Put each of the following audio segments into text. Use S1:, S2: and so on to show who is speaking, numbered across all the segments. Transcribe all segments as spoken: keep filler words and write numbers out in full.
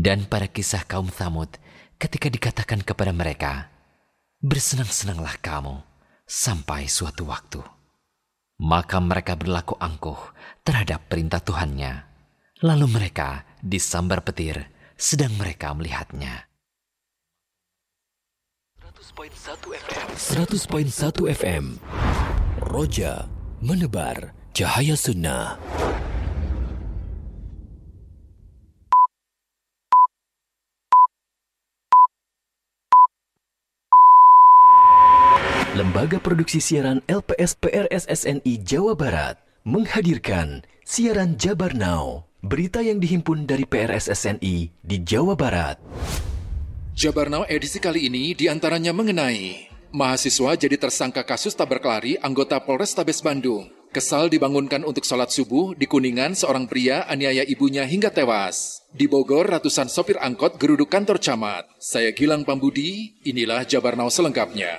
S1: Dan pada kisah kaum Tsamud, ketika dikatakan kepada mereka, bersenang-senanglah kamu sampai suatu waktu. Maka mereka berlaku angkuh terhadap perintah Tuhannya. Lalu mereka disambar petir sedang mereka melihatnya.
S2: seratus koma satu F M Roja menebar cahaya sunnah. Lembaga Produksi Siaran L P S P R S S N I Jawa Barat menghadirkan siaran Jabar Now, berita yang dihimpun dari P R S S N I di Jawa Barat.
S3: Jabar Now edisi kali ini diantaranya mengenai mahasiswa jadi tersangka kasus tabrak lari anggota Polrestabes Bandung. Kesal dibangunkan untuk sholat subuh, di Kuningan seorang pria aniaya ibunya hingga tewas. Di Bogor ratusan sopir angkot geruduk kantor camat. Saya Gilang Pambudi, inilah Jabar Now selengkapnya.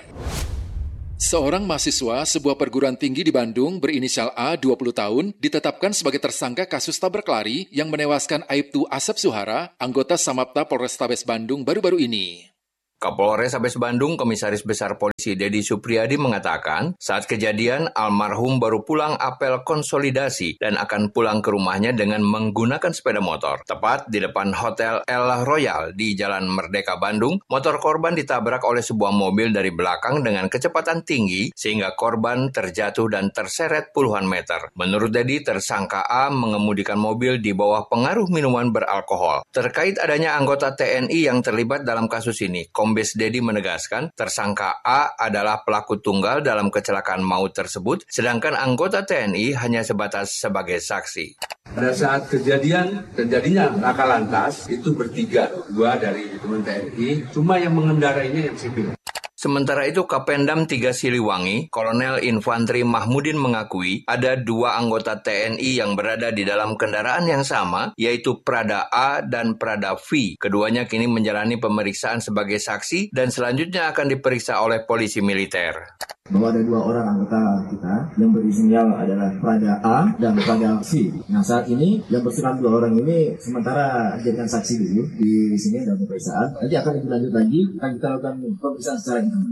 S3: Seorang mahasiswa sebuah perguruan tinggi di Bandung berinisial A, dua puluh tahun, ditetapkan sebagai tersangka kasus tabrak lari yang menewaskan Aibtu Asep Suhara, anggota Samapta Polrestabes Bandung baru-baru ini.
S4: Kapolres Tabes Bandung, Komisaris Besar Polisi Dedi Supriyadi mengatakan, saat kejadian almarhum baru pulang apel konsolidasi dan akan pulang ke rumahnya dengan menggunakan sepeda motor. Tepat di depan Hotel El Royal di Jalan Merdeka Bandung, motor korban ditabrak oleh sebuah mobil dari belakang dengan kecepatan tinggi sehingga korban terjatuh dan terseret puluhan meter. Menurut Dedi, tersangka A mengemudikan mobil di bawah pengaruh minuman beralkohol. Terkait adanya anggota T N I yang terlibat dalam kasus ini, Kombes Dedi menegaskan tersangka A adalah pelaku tunggal dalam kecelakaan maut tersebut, sedangkan anggota T N I hanya sebatas sebagai saksi.
S5: Pada saat kejadian terjadinya laka lantas itu bertiga, dua dari teman T N I, cuma yang mengendarainya yang sipil.
S4: Sementara itu, Kapendam tiga Siliwangi, Kolonel Infantri Mahmudin mengakui ada dua anggota T N I yang berada di dalam kendaraan yang sama, yaitu Prada A dan Prada V. Keduanya kini menjalani pemeriksaan sebagai saksi dan selanjutnya akan diperiksa oleh polisi militer.
S6: Bahwa ada dua orang anggota kita yang berinisial adalah Prada A dan Prada V. Nah, saat ini yang bersangkutan dua orang ini sementara jadikan saksi dulu di sini dalam pemeriksaan. Nanti akan dilanjut lagi, akan kita lakukan pemeriksaan secara internal.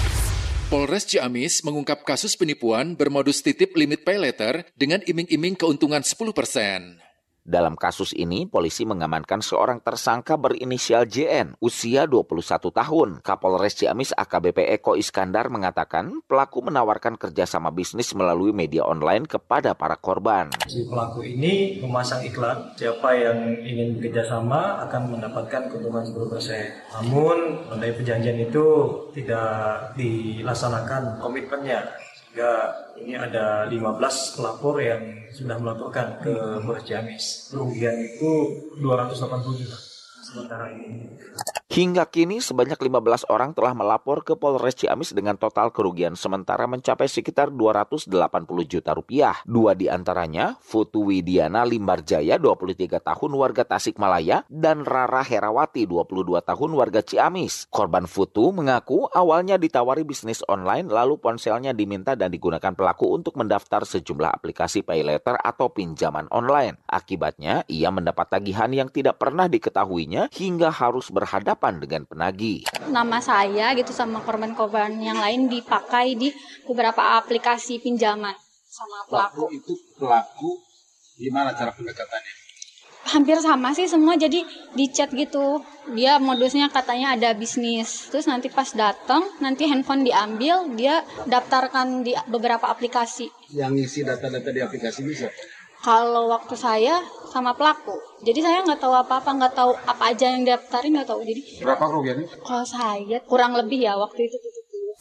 S3: Polres Ciamis mengungkap kasus penipuan bermodus titip limit pay letter dengan iming-iming keuntungan sepuluh persen.
S7: Dalam kasus ini, polisi mengamankan seorang tersangka berinisial J N, usia dua puluh satu tahun. Kapolres Ciamis A K B P Eko Iskandar mengatakan pelaku menawarkan kerjasama bisnis melalui media online kepada para korban.
S8: Si pelaku ini memasang iklan, siapa yang ingin bekerjasama akan mendapatkan keuntungan sepuluh persen. Namun, dari perjanjian itu tidak dilaksanakan komitmennya. Sehingga ini ada lima belas pelapor yang sudah melaporkan ke Polres Ciamis. Kerugian itu dua ratus delapan puluh juta sementara ini.
S7: Hingga kini sebanyak lima belas orang telah melapor ke Polres Ciamis dengan total kerugian sementara mencapai sekitar dua ratus delapan puluh juta rupiah. Dua di antaranya, Futu Widiana Limbarjaya dua puluh tiga tahun warga Tasikmalaya dan Rara Herawati dua puluh dua tahun warga Ciamis. Korban Futu mengaku awalnya ditawari bisnis online lalu ponselnya diminta dan digunakan pelaku untuk mendaftar sejumlah aplikasi pay letter atau pinjaman online. Akibatnya, ia mendapat tagihan yang tidak pernah diketahuinya hingga harus berhadapan dengan penagih.
S9: Nama saya gitu sama korban-korban yang lain dipakai di beberapa aplikasi pinjaman sama pelaku.
S5: Pelaku itu pelaku gimana cara pendekatannya?
S9: Hampir sama sih semua, jadi di chat gitu. Dia modusnya katanya ada bisnis. Terus nanti pas datang, nanti handphone diambil, dia daftarkan di beberapa aplikasi.
S5: Yang ngisi data-data di aplikasi bisa?
S9: Kalau waktu saya sama pelaku, jadi saya nggak tahu apa-apa, nggak tahu apa aja yang daftarin, nggak tahu. Jadi
S5: berapa kerugiannya?
S9: Kalau saya kurang lebih ya waktu itu tujuh puluh.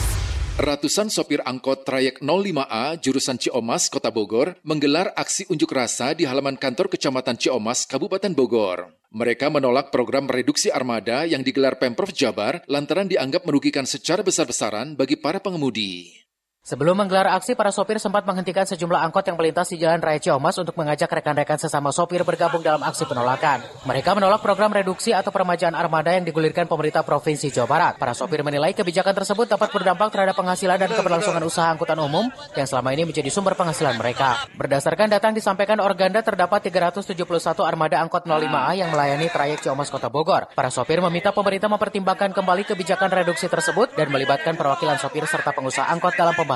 S3: Ratusan sopir angkot trayek nol lima A jurusan Ciomas, Kota Bogor menggelar aksi unjuk rasa di halaman kantor Kecamatan Ciomas, Kabupaten Bogor. Mereka menolak program reduksi armada yang digelar Pemprov Jabar lantaran dianggap merugikan secara besar-besaran bagi para pengemudi.
S10: Sebelum menggelar aksi, para sopir sempat menghentikan sejumlah angkot yang melintas di Jalan Raya Ciamas untuk mengajak rekan-rekan sesama sopir bergabung dalam aksi penolakan. Mereka menolak program reduksi atau peremajaan armada yang digulirkan pemerintah Provinsi Jawa Barat. Para sopir menilai kebijakan tersebut dapat berdampak terhadap penghasilan dan keberlangsungan usaha angkutan umum yang selama ini menjadi sumber penghasilan mereka. Berdasarkan data yang disampaikan Organda, terdapat tiga ratus tujuh puluh satu armada angkot nol lima A yang melayani trayek Ciamas Kota Bogor. Para sopir meminta pemerintah mempertimbangkan kembali kebijakan reduksi tersebut dan melibatkan perwakilan sopir serta pengusaha angkot dalam pembahasan.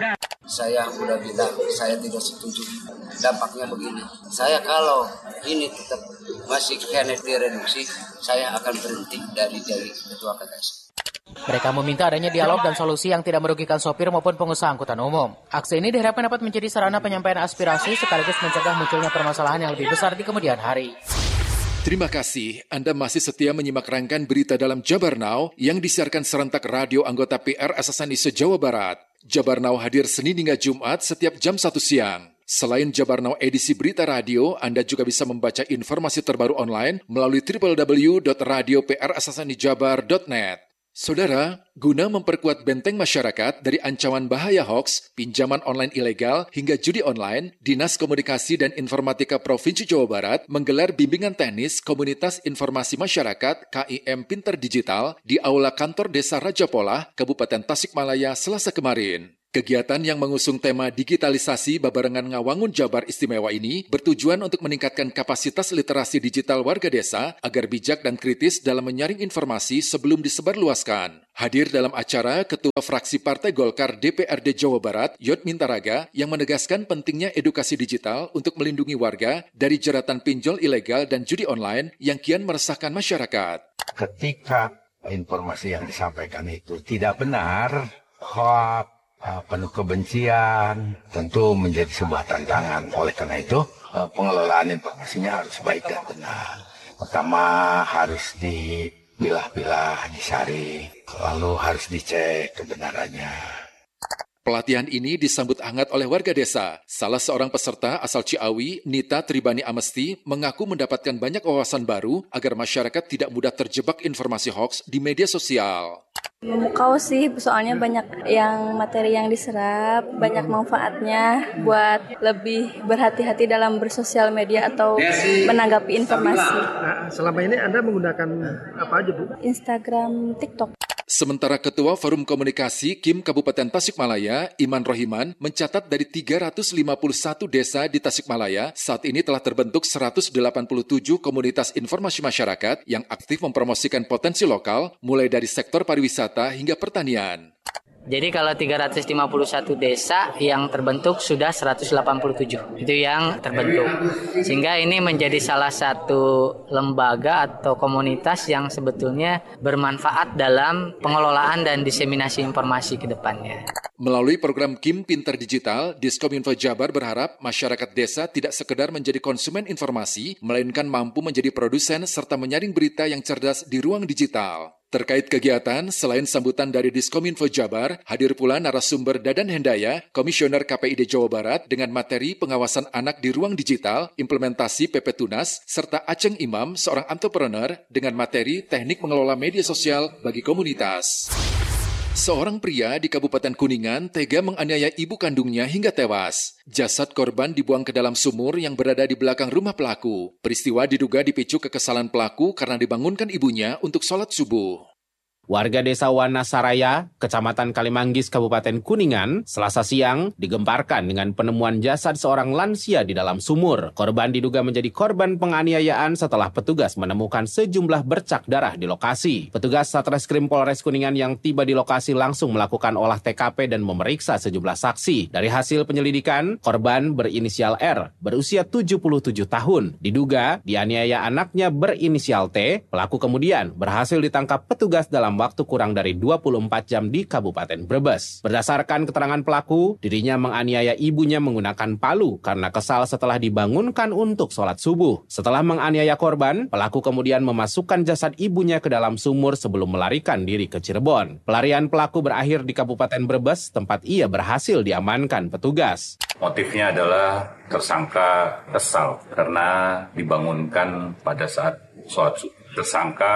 S11: Saya sudah bilang, saya tidak setuju. Dampaknya begini, saya kalau ini tetap masih kena direduksi, saya akan berhenti dari jadi ketua K T S.
S10: Mereka meminta adanya dialog dan solusi yang tidak merugikan sopir maupun pengusaha angkutan umum. Aksi ini diharapkan dapat menjadi sarana penyampaian aspirasi sekaligus mencegah munculnya permasalahan yang lebih besar di kemudian hari.
S3: Terima kasih. Anda masih setia menyimak rangkaian berita dalam Jabar Now yang disiarkan serentak radio anggota P R S S N I se-Jawa Barat. Jabar Now hadir Senin hingga Jumat setiap jam satu siang. Selain Jabar Now edisi berita radio, Anda juga bisa membaca informasi terbaru online melalui w w w dot radio p r s s n i jabar dot net. Saudara, guna memperkuat benteng masyarakat dari ancaman bahaya hoaks, pinjaman online ilegal, hingga judi online, Dinas Komunikasi dan Informatika Provinsi Jawa Barat menggelar bimbingan teknis Komunitas Informasi Masyarakat K I M Pinter Digital di Aula Kantor Desa Rajapolah, Kabupaten Tasikmalaya, Selasa kemarin. Kegiatan yang mengusung tema digitalisasi Babarengan Ngawangun Jabar Istimewa ini bertujuan untuk meningkatkan kapasitas literasi digital warga desa agar bijak dan kritis dalam menyaring informasi sebelum disebarluaskan. Hadir dalam acara Ketua Fraksi Partai Golkar D P R D Jawa Barat, Yot Mintaraga, yang menegaskan pentingnya edukasi digital untuk melindungi warga dari jeratan pinjol ilegal dan judi online yang kian meresahkan masyarakat.
S12: Ketika informasi yang disampaikan itu tidak benar, hoax, penuh kebencian, tentu menjadi sebuah tantangan. Oleh karena itu, pengelolaan informasinya harus baik dan benar. Pertama harus dipilah-pilah, disaring, lalu harus dicek kebenarannya.
S3: Pelatihan ini disambut hangat oleh warga desa. Salah seorang peserta asal Ciawi, Nita Tribani Amesti, mengaku mendapatkan banyak wawasan baru agar masyarakat tidak mudah terjebak informasi hoaks di media sosial.
S13: Memukau sih, soalnya banyak yang materi yang diserap, banyak manfaatnya buat lebih berhati-hati dalam bersosial media atau menanggapi informasi.
S14: Nah, selama ini Anda menggunakan apa aja, Bu?
S13: Instagram, TikTok.
S3: Sementara Ketua Forum Komunikasi K I M Kabupaten Tasikmalaya, Iman Rohiman, mencatat dari tiga ratus lima puluh satu desa di Tasikmalaya, saat ini telah terbentuk seratus delapan puluh tujuh komunitas informasi masyarakat yang aktif mempromosikan potensi lokal, mulai dari sektor pariwisata hingga pertanian.
S15: Jadi kalau tiga ratus lima puluh satu desa yang terbentuk sudah seratus delapan puluh tujuh. Itu yang terbentuk. Sehingga ini menjadi salah satu lembaga atau komunitas yang sebetulnya bermanfaat dalam pengelolaan dan diseminasi informasi ke depannya.
S3: Melalui program K I M Pinter Digital, Diskominfo Jabar berharap masyarakat desa tidak sekedar menjadi konsumen informasi, melainkan mampu menjadi produsen serta menyaring berita yang cerdas di ruang digital. Terkait kegiatan, selain sambutan dari Diskominfo Jabar, hadir pula narasumber Dadan Hendaya, Komisioner K P I D Jawa Barat dengan materi pengawasan anak di ruang digital, implementasi P P Tunas, serta Aceng Imam, seorang entrepreneur dengan materi teknik mengelola media sosial bagi komunitas. Seorang pria di Kabupaten Kuningan tega menganiaya ibu kandungnya hingga tewas. Jasad korban dibuang ke dalam sumur yang berada di belakang rumah pelaku. Peristiwa diduga dipicu kekesalan pelaku karena dibangunkan ibunya untuk sholat subuh.
S16: Warga desa Wanasaraya, Kecamatan Kalimanggis, Kabupaten Kuningan, Selasa siang digemparkan dengan penemuan jasad seorang lansia di dalam sumur. Korban diduga menjadi korban penganiayaan setelah petugas menemukan sejumlah bercak darah di lokasi. Petugas Satreskrim Polres Kuningan yang tiba di lokasi langsung melakukan olah T K P dan memeriksa sejumlah saksi. Dari hasil penyelidikan, korban berinisial R, berusia tujuh puluh tujuh tahun. Diduga dianiaya anaknya berinisial T. Pelaku kemudian berhasil ditangkap petugas dalam waktu kurang dari dua puluh empat jam di Kabupaten Brebes. Berdasarkan keterangan pelaku, dirinya menganiaya ibunya menggunakan palu karena kesal setelah dibangunkan untuk sholat subuh. Setelah menganiaya korban, pelaku kemudian memasukkan jasad ibunya ke dalam sumur sebelum melarikan diri ke Cirebon. Pelarian pelaku berakhir di Kabupaten Brebes, tempat ia berhasil diamankan petugas.
S17: Motifnya adalah tersangka kesal karena dibangunkan pada saat sholat subuh. Tersangka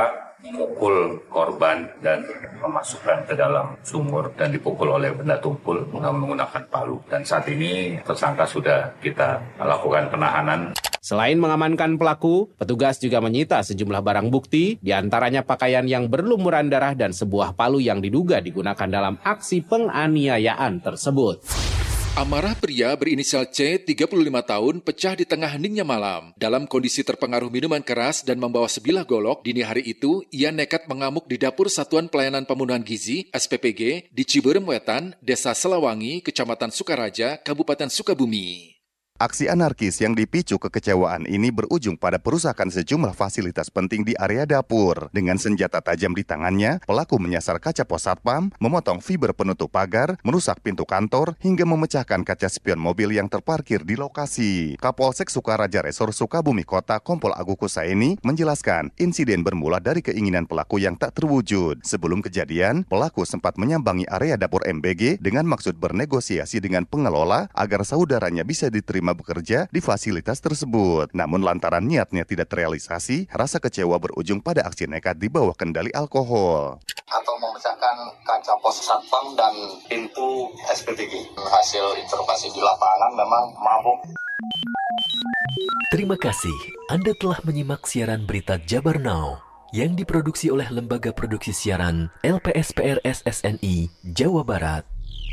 S17: memukul korban dan memasukkan ke dalam sumur dan dipukul oleh benda tumpul menggunakan palu. Dan saat ini tersangka sudah kita lakukan penahanan.
S16: Selain mengamankan pelaku, petugas juga menyita sejumlah barang bukti, diantaranya pakaian yang berlumuran darah dan sebuah palu yang diduga digunakan dalam aksi penganiayaan tersebut.
S3: Amarah pria berinisial C, tiga puluh lima tahun, pecah di tengah heningnya malam. Dalam kondisi terpengaruh minuman keras dan membawa sebilah golok, dini hari itu ia nekat mengamuk di dapur Satuan Pelayanan Pemenuhan Gizi (S P P G) di Ciberem Wetan, Desa Selawangi, Kecamatan Sukaraja, Kabupaten Sukabumi.
S18: Aksi anarkis yang dipicu kekecewaan ini berujung pada perusakan sejumlah fasilitas penting di area dapur. Dengan senjata tajam di tangannya, pelaku menyasar kaca pos satpam, memotong fiber penutup pagar, merusak pintu kantor, hingga memecahkan kaca spion mobil yang terparkir di lokasi. Kapolsek Sukaraja Resor Sukabumi Kota Kompol Agus Kusaini menjelaskan insiden bermula dari keinginan pelaku yang tak terwujud. Sebelum kejadian, pelaku sempat menyambangi area dapur M B G dengan maksud bernegosiasi dengan pengelola agar saudaranya bisa diterima bekerja di fasilitas tersebut. Namun lantaran niatnya tidak terrealisasi, rasa kecewa berujung pada aksi nekat di bawah kendali alkohol.
S19: Atau memecahkan kaca pos satpam dan pintu S P P G. Hasil informasi di lapangan memang mabuk.
S2: Terima kasih Anda telah menyimak siaran berita Jabar Now yang diproduksi oleh Lembaga Produksi Siaran L P S P R S S N I Jawa Barat.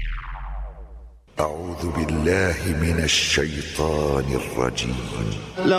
S20: أعوذ بالله من الشيطان الرجيم